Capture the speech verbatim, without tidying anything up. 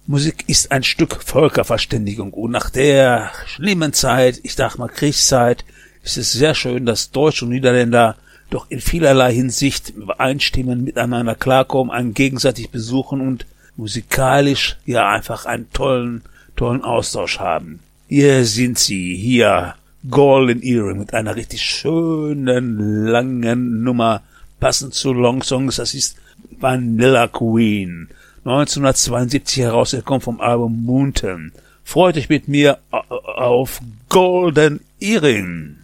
Musik ist ein Stück Völkerverständigung und nach der schlimmen Zeit, ich sag mal Kriegszeit, ist es sehr schön, dass Deutsche und Niederländer doch in vielerlei Hinsicht übereinstimmen, miteinander klarkommen, einen gegenseitig besuchen und musikalisch ja einfach einen tollen, tollen Austausch haben. Hier sind sie, hier Golden Earring mit einer richtig schönen, langen Nummer, passend zu Long Songs, das ist Vanilla Queen, neunzehnhundertzweiundsiebzig herausgekommen vom Album Mountain. Freut euch mit mir auf Golden Earring.